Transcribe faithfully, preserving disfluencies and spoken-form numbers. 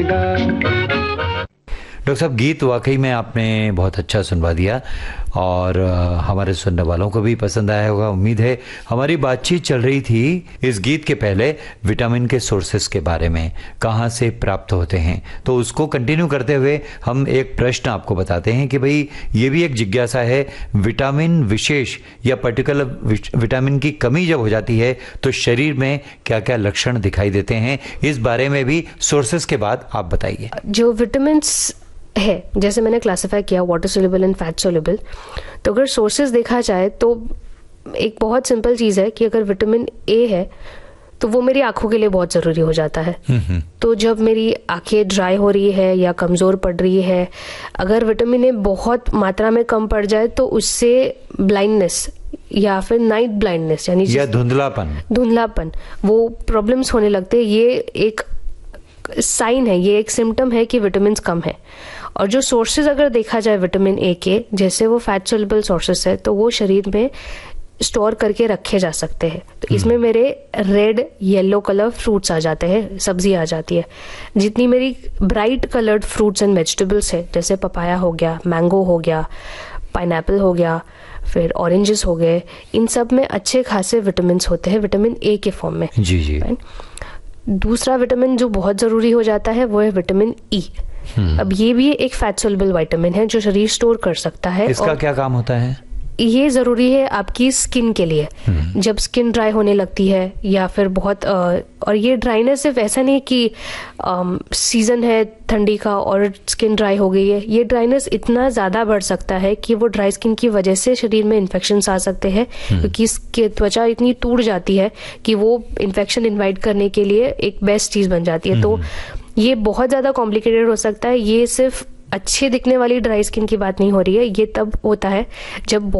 Doctor साहब, गीत वाकई में आपने बहुत अच्छा सुनवा दिया और हमारे सुनने वालों को भी पसंद आया होगा, उम्मीद है। हमारी बातचीत चल रही थी इस गीत के पहले विटामिन के सोर्सेस के बारे में, कहाँ से प्राप्त होते हैं। तो उसको कंटिन्यू करते हुए हम एक प्रश्न आपको बताते हैं कि भाई ये भी एक जिज्ञासा है, विटामिन विशेष या पर्टिकुलर विटामिन की कमी जब हो जाती है तो शरीर में क्या क्या लक्षण दिखाई देते हैं, इस बारे में भी सोर्सेस के बाद आप बताइए। जो विटामिन है, जैसे मैंने क्लासिफाई किया water soluble and fat soluble, तो अगर सोर्सेज देखा जाए तो एक बहुत सिंपल चीज है कि अगर विटामिन ए है तो वो मेरी आंखों के लिए बहुत जरूरी हो जाता है। तो जब मेरी आंखें ड्राई हो रही है या कमजोर पड़ रही है, अगर विटामिन ए बहुत मात्रा में कम पड़ जाए तो उससे ब्लाइंडनेस या फिर नाइट ब्लाइंडनेस यानी या धुंधलापन धुंधलापन वो प्रॉब्लम्स होने लगते हैं। ये एक साइन है, ये एक सिम्टम है कि विटामिन कम है। और जो सोर्सेज अगर देखा जाए विटामिन ए के, जैसे वो फैट सोल्यूबल सोर्सेज है तो वो शरीर में स्टोर करके रखे जा सकते हैं। तो इसमें मेरे रेड येलो कलर फ्रूट्स आ जाते हैं, सब्जी आ जाती है। जितनी मेरी bright coloured fruits and vegetables है, जैसे पपाया हो गया, मैंगो हो गया, पाइनएप्पल हो गया, फिर ऑरेंजेस हो गए, इन सब में अच्छे खासे विटामिन होते हैं विटामिन ए के फॉर्म में। जी जी। दूसरा विटामिन जो बहुत जरूरी हो जाता है वो है विटामिन ई। अब ये भी एक फैट सोल्यूबल विटामिन है जो शरीर स्टोर कर सकता है। इसका क्या काम होता है? ये जरूरी है आपकी स्किन के लिए, जब स्किन ड्राई होने लगती है या फिर बहुत और ये ड्राइनेस सिर्फ ऐसा नहीं कि सीजन है ठंडी का और स्किन ड्राई हो गई है। ये ड्राइनेस इतना ज्यादा बढ़ सकता है कि वो ड्राई स्किन की वजह से शरीर में इन्फेक्शंस आ सकते हैं, क्योंकि इसकी त्वचा इतनी टूट जाती है कि वो इन्फेक्शन इन्वाइट करने के लिए एक बेस्ट चीज बन जाती है। तो ये बहुत ज्यादा कॉम्प्लिकेटेड हो सकता है। ये सिर्फ अच्छे दिखने वाली ड्राई स्किन की बात नहीं हो रही है, ये तब होता है जब